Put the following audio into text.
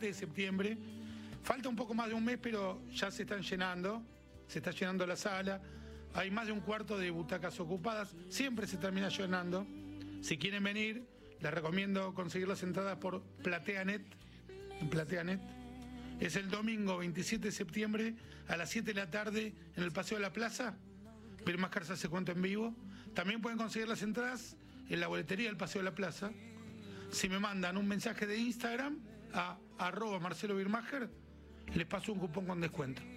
27 de septiembre. Falta un poco más de un mes, pero ya se están llenando. Se está llenando la sala. Hay más de un cuarto de butacas ocupadas. Siempre se termina llenando. Si quieren venir, les recomiendo conseguir las entradas por PlateaNet. En PlateaNet. Es el domingo 27 de septiembre a las 7 de la tarde en el Paseo de la Plaza. Birmas Carza hace cuento en vivo. También pueden conseguir las entradas en la boletería del Paseo de la Plaza. Si me mandan un mensaje de Instagram a @Marcelo Birmacher, les paso un cupón con descuento.